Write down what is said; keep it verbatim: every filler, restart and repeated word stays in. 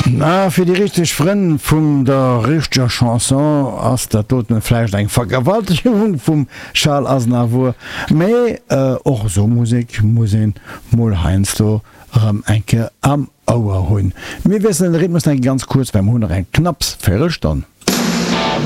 Na fir die richtig Frennen vum der richger Chanson ass der toten Fleisch eng Vergewaltigung vum Charles Aznavour méi och äh, so Musik musssinn moll heinz do ähm, enke am Auer hunn. Mir wessen Rhythmus eng ganz kurz beim hunn en knapps verrecht an.